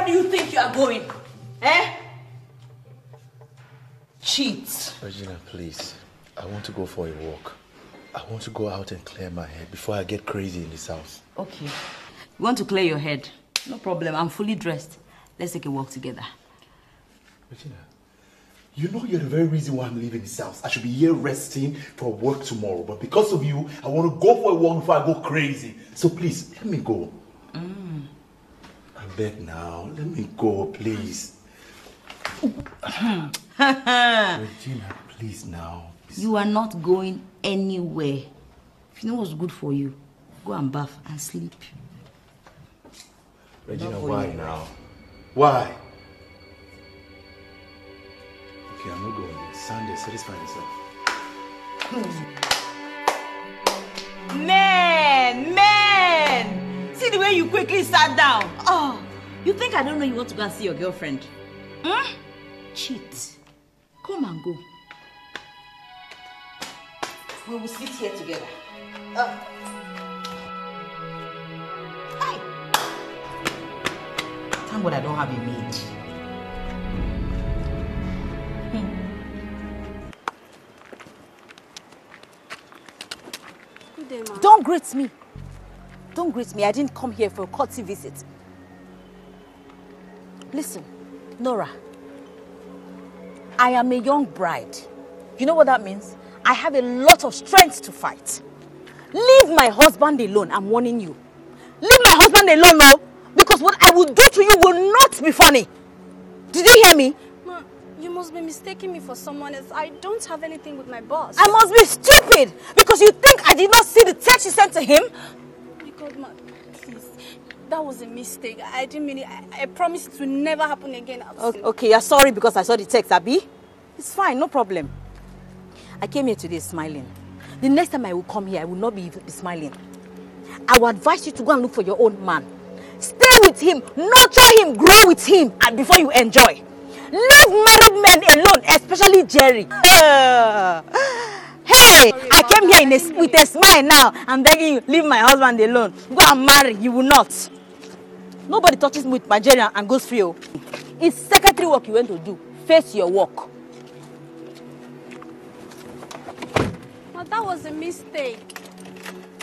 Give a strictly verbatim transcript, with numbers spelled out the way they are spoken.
Where do you think you are going? Eh? Cheat. Regina, please. I want to go for a walk. I want to go out and clear my head before I get crazy in this house. Okay. You want to clear your head? No problem. I'm fully dressed. Let's take a walk together. Regina, you know you're the very reason why I'm leaving this house. I should be here resting for work tomorrow. But because of you, I want to go for a walk before I go crazy. So please, let me go. Mm. I beg now. Let me go, please. Regina, please now. You are not going anywhere. If you know what's good for you, go and bath and sleep. Regina, why now? Why? Okay, I'm not going. It's Sunday, satisfy yourself. Man, man! See the way you quickly sat down. Oh, you think I don't know you want to go and see your girlfriend? Hmm? Cheat. Come and go. We will sit here together. Uh. Hi. Thank God I don't have a maid. Good day, Ma. Don't greet me. Don't greet me. I didn't come here for a courtesy visit. Listen, Nora. I am a young bride. You know what that means? I have a lot of strength to fight. Leave my husband alone, I'm warning you. Leave my husband alone now, because what I will do to you will not be funny. Did you hear me? Ma, you must be mistaking me for someone else. I don't have anything with my boss. I must be stupid, because you think I did not see the text you sent to him? Because, Ma, please, that was a mistake. I didn't mean it. I, I promise it will never happen again. Okay, okay, you're sorry because I saw the text, Abby. It's fine, no problem. I came here today smiling. The next time I will come here, I will not be, be smiling. I will advise you to go and look for your own man. Stay with him, nurture him, grow with him, and before you enjoy. Leave married men alone, especially Jerry. Uh, hey, sorry, I came here in a, with a smile now. I'm begging you, leave my husband alone. Go and marry, you will not. Nobody touches me with my Jerry and goes free. It's secretary work you went to do. Face your work. That was a mistake.